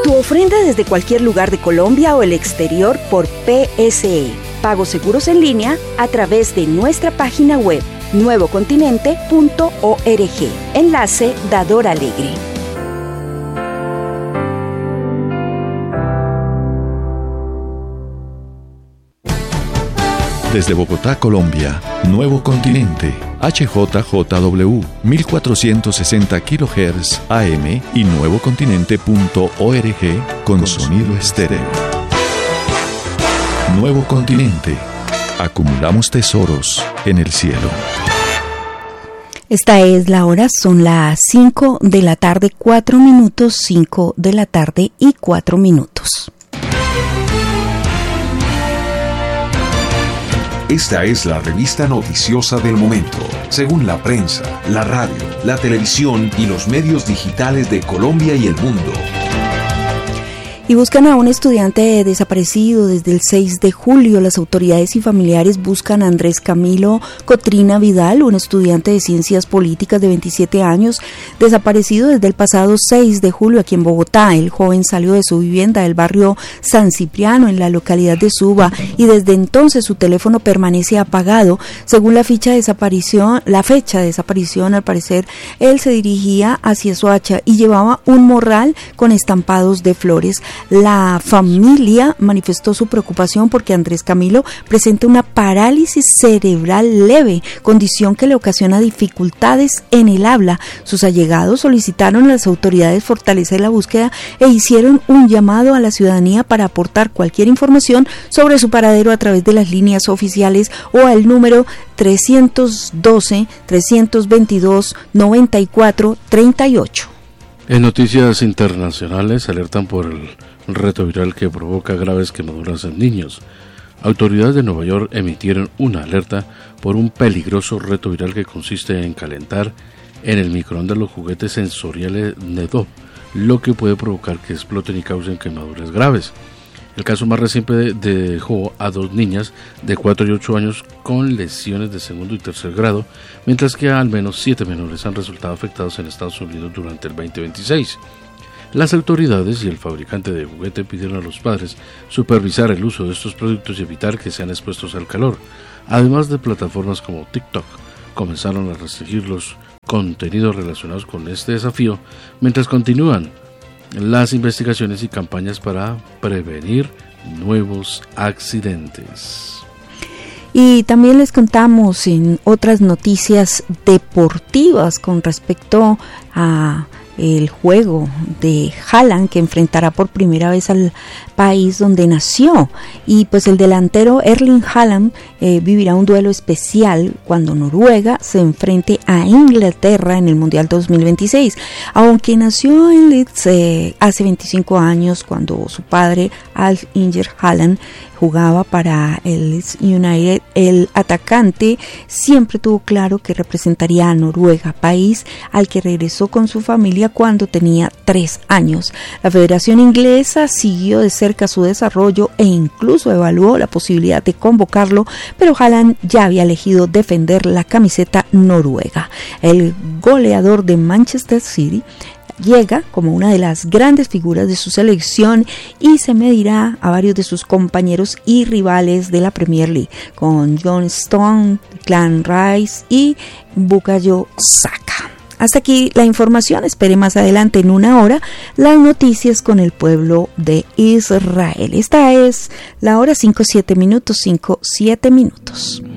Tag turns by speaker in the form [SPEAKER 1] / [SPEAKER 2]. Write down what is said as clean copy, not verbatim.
[SPEAKER 1] Tu ofrenda desde cualquier lugar de Colombia o el exterior por PSE. Pagos seguros en línea a través de nuestra página web nuevocontinente.org. Enlace Dador Alegre.
[SPEAKER 2] Desde Bogotá, Colombia, Nuevo Continente, HJJW, 1460 kHz AM y nuevocontinente.org con sonido estéreo. Nuevo Continente. Acumulamos tesoros en el cielo.
[SPEAKER 1] Esta es la hora, son las 5 de la tarde, 4 minutos, 5 de la tarde y 4 minutos.
[SPEAKER 3] Esta es la revista noticiosa del momento, según la prensa, la radio, la televisión y los medios digitales de Colombia y el mundo.
[SPEAKER 1] Y buscan a un estudiante desaparecido desde el 6 de julio. Las autoridades y familiares buscan a Andrés Camilo Cotrina Vidal, un estudiante de ciencias políticas de 27 años, desaparecido desde el pasado 6 de julio aquí en Bogotá. El joven salió de su vivienda del barrio San Cipriano, en la localidad de Suba, y desde entonces su teléfono permanece apagado. Según la fecha de desaparición, al parecer, él se dirigía hacia Soacha y llevaba un morral con estampados de flores. La familia manifestó su preocupación porque Andrés Camilo presenta una parálisis cerebral leve, condición que le ocasiona dificultades en el habla. Sus allegados solicitaron a las autoridades fortalecer la búsqueda e hicieron un llamado a la ciudadanía para aportar cualquier información sobre su paradero a través de las líneas oficiales o al número 312-322-9438.
[SPEAKER 4] En noticias internacionales alertan por el reto viral que provoca graves quemaduras en niños. Autoridades de Nueva York emitieron una alerta por un peligroso reto viral que consiste en calentar en el microondas los juguetes sensoriales Nedo, lo que puede provocar que exploten y causen quemaduras graves. El caso más reciente dejó a 2 niñas de 4 y 8 años con lesiones de segundo y tercer grado, mientras que al menos 7 menores han resultado afectados en Estados Unidos durante el 2026. Las autoridades y el fabricante de juguete pidieron a los padres supervisar el uso de estos productos y evitar que sean expuestos al calor. Además de plataformas como TikTok, comenzaron a restringir los contenidos relacionados con este desafío, mientras continúan las investigaciones y campañas para prevenir nuevos accidentes.
[SPEAKER 1] Y también les contamos en otras noticias deportivas con respecto a el juego de Haaland, que enfrentará por primera vez al país donde nació, y pues el delantero Erling Haaland vivirá un duelo especial cuando Noruega se enfrente a Inglaterra en el Mundial 2026. Aunque nació en Leeds hace 25 años, cuando su padre Alf-Inge Haaland jugaba para el Leeds United, el atacante siempre tuvo claro que representaría a Noruega, país al que regresó con su familia cuando tenía 3 años. La Federación Inglesa siguió de cerca su desarrollo e incluso evaluó la posibilidad de convocarlo, pero Haaland ya había elegido defender la camiseta noruega. El goleador de Manchester City llega como una de las grandes figuras de su selección y se medirá a varios de sus compañeros y rivales de la Premier League, con John Stone, Declan Rice y Bukayo Saka. Hasta aquí la información. Espere más adelante en una hora las noticias con el pueblo de Israel. Esta es la hora 5-7 minutos.